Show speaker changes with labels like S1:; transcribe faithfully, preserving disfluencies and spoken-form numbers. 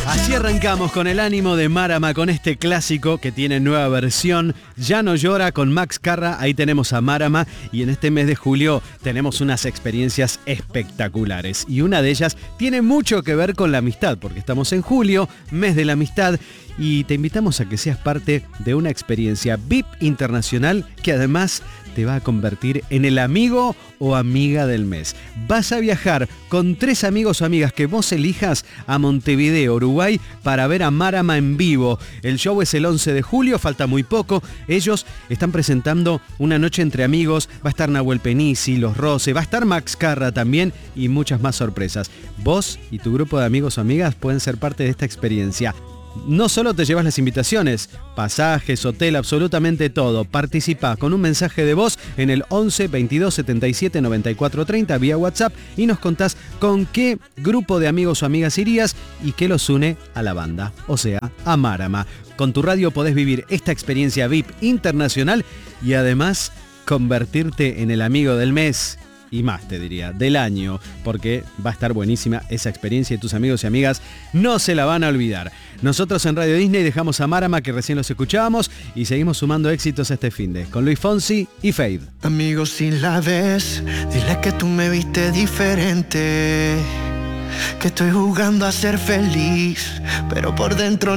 S1: Así arrancamos con el ánimo de Marama, con este clásico que tiene nueva versión. Ya no llora con Max Carra, ahí tenemos a Marama y en este mes de julio tenemos unas experiencias espectaculares. Y una de ellas tiene mucho que ver con la amistad, porque estamos en julio, mes de la amistad, y te invitamos a que seas parte de una experiencia V I P internacional que además te va a convertir en el amigo o amiga del mes. Vas a viajar con tres amigos o amigas que vos elijas a Montevideo, Uruguay, para ver a Marama en vivo. El show es el once de julio, falta muy poco. Ellos están presentando Una noche entre amigos, va a estar Nahuel Penisi, Los Rose, va a estar Max Carra también y muchas más sorpresas. Vos y tu grupo de amigos o amigas pueden ser parte de esta experiencia. No solo te llevas las invitaciones, pasajes, hotel, absolutamente todo. Participá con un mensaje de voz en el once veintidós setenta y siete noventa y cuatro treinta vía WhatsApp y nos contás con qué grupo de amigos o amigas irías y qué los une a la banda, o sea, a Marama. Con tu radio podés vivir esta experiencia V I P internacional y además convertirte en el amigo del mes. Y más, te diría, del año, porque va a estar buenísima esa experiencia y tus amigos y amigas no se la van a olvidar. Nosotros en Radio Disney dejamos a Marama, que recién los escuchábamos, y seguimos sumando éxitos este finde, con Luis Fonsi y Fade.
S2: Amigos, si la ves, dile que tú me viste diferente, que estoy jugando a ser feliz, pero por dentro